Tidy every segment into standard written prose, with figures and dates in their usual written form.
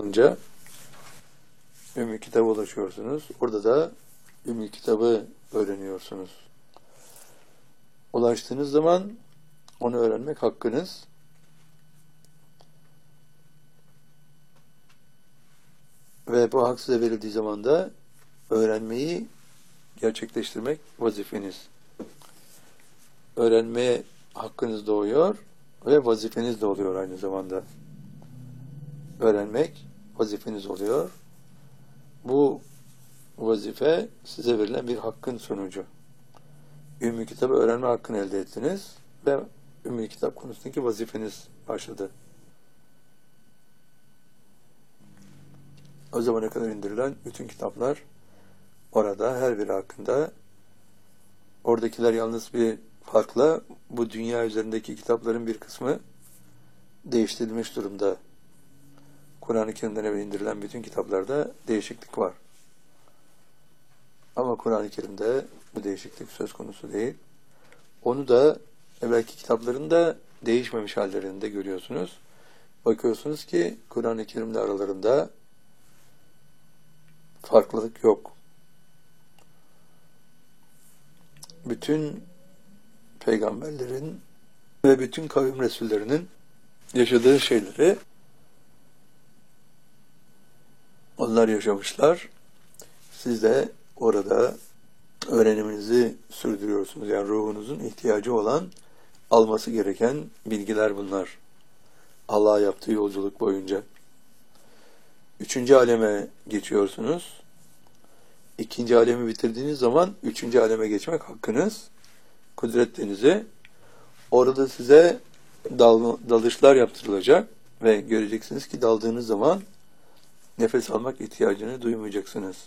olunca Ümmü Kitab'a ulaşıyorsunuz. Orada da Ümmü Kitab'ı öğreniyorsunuz. Ulaştığınız zaman onu öğrenmek hakkınız. Ve bu hak size verildiği zaman da öğrenmeyi gerçekleştirmek vazifeniz. Öğrenmeye hakkınız doğuyor ve vazifeniz de oluyor aynı zamanda. Öğrenmek vazifeniz oluyor. Bu vazife size verilen bir hakkın sonucu. Ümmü Kitab'ı öğrenme hakkını elde ettiniz ve Ümmü Kitap konusundaki vazifeniz başladı. O zamana kadar indirilen bütün kitaplar orada, her biri hakkında. Oradakiler yalnız bir farkla bu dünya üzerindeki kitapların bir kısmı değiştirilmiş durumda. Kur'an-ı Kerim'den evvel indirilen bütün kitaplarda değişiklik var. Ama Kur'an-ı Kerim'de bu değişiklik söz konusu değil. Onu da evvelki kitapların da değişmemiş hallerinde görüyorsunuz. Bakıyorsunuz ki Kur'an-ı Kerim'le aralarında farklılık yok. Bütün peygamberlerin ve bütün kavim resullerinin yaşadığı şeyleri onlar yaşamışlar. Siz de orada öğreniminizi sürdürüyorsunuz. Yani ruhunuzun ihtiyacı olan, alması gereken bilgiler bunlar. Allah'a yaptığı yolculuk boyunca. 3. aleme geçiyorsunuz. 2. alemi bitirdiğiniz zaman 3. aleme geçmek hakkınız. Kudret denizi. Orada size dalışlar yaptırılacak ve göreceksiniz ki daldığınız zaman nefes almak ihtiyacını duymayacaksınız.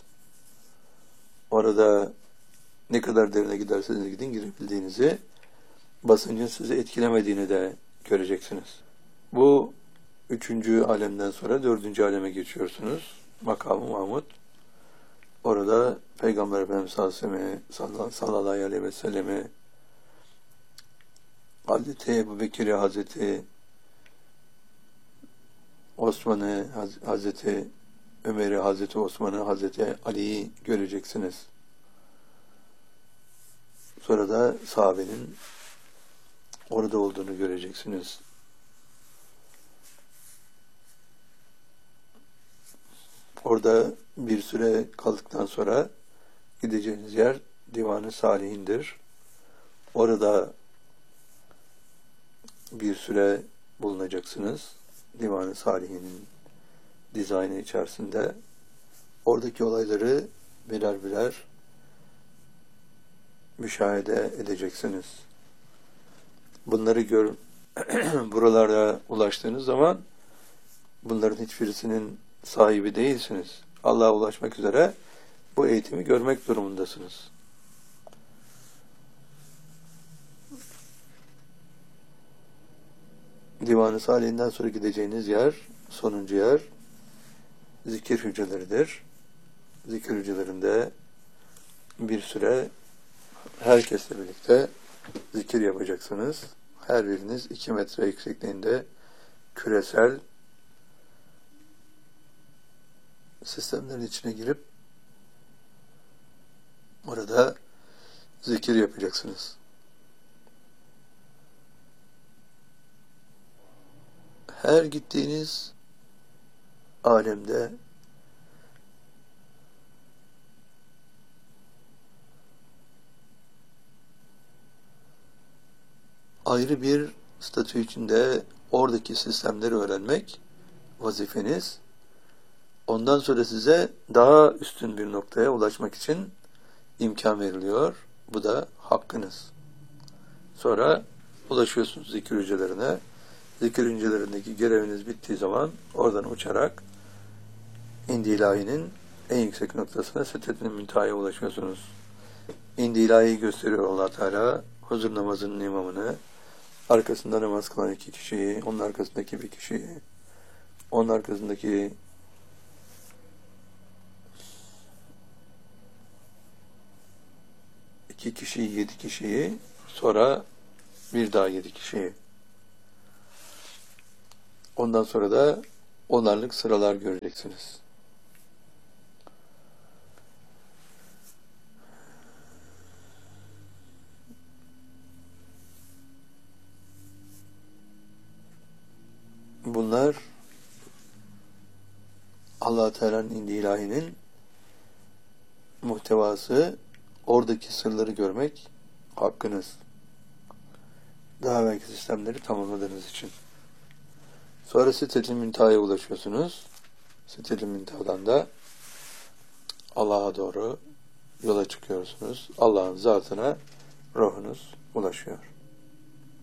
Orada ne kadar derine giderseniz gidin girebildiğinizi, basıncın sizi etkilemediğini de göreceksiniz. Bu 3. alemden sonra 4. aleme geçiyorsunuz. Makam-ı Mahmud. Orada Peygamber Efendimiz sallallahu aleyhi ve sellem'i, Hazreti Ebu Bekir'i, Hazreti Osman'ı, Hazreti Ömer'i, Hazreti Osman'ı, Hazreti Ali'yi göreceksiniz. Sonra da sahabenin orada olduğunu göreceksiniz. Orada bir süre kaldıktan sonra gideceğiniz yer Divan-ı Salihin'dir. Orada bir süre bulunacaksınız. Divan-ı Salihin'in dizaynı içerisinde. Oradaki olayları birer birer müşahede edeceksiniz. Bunları buralara ulaştığınız zaman bunların hiçbirisinin sahibi değilsiniz. Allah'a ulaşmak üzere bu eğitimi görmek durumundasınız. Divan-ı Salih'inden sonra gideceğiniz yer, sonuncu yer, zikir hücreleridir. Zikir hücrelerinde bir süre herkesle birlikte zikir yapacaksınız. Her biriniz 2 metre yüksekliğinde küresel sistemlerin içine girip orada zikir yapacaksınız. Her gittiğiniz alemde ayrı bir statü içinde oradaki sistemleri öğrenmek vazifeniz. Ondan sonra size daha üstün bir noktaya ulaşmak için imkan veriliyor. Bu da hakkınız. Sonra ulaşıyorsunuz zikir hücrelerine. Zikir hücrelerindeki göreviniz bittiği zaman oradan uçarak İndi İlahi'nin en yüksek noktasına Sidret-i Münteha'ya ulaşıyorsunuz. İndi İlahi'yi gösteriyor Allah Teala. Huzur namazının imamını, arkasında namaz kılan 2 kişiyi, onun arkasındaki 1 kişiyi, onun arkasındaki iki kişiyi, 7 kişiyi, sonra bir daha 7 kişiyi. Ondan sonra da onarlık sıralar göreceksiniz. Bunlar Allah-u Teala'nın indi ilahinin muhtevası, oradaki sırları görmek hakkınız. Daha belki sistemleri tamamladığınız için. Sonra Sidratul Münteha'ya ulaşıyorsunuz. Sidratul Münteha'dan da Allah'a doğru yola çıkıyorsunuz. Allah'ın zatına ruhunuz ulaşıyor.